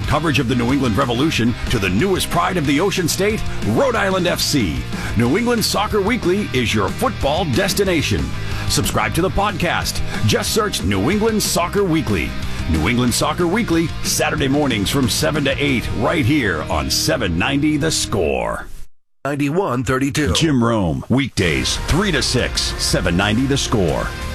coverage of the New England Revolution to the newest pride of the Ocean State, Rhode Island FC. New England Soccer Weekly is your football destination. Subscribe to the podcast. Just search New England Soccer Weekly. New England Soccer Weekly, Saturday mornings from 7 to 8, right here on 790 The Score. 91-32. Jim Rome, weekdays 3 to 6, 790 The Score.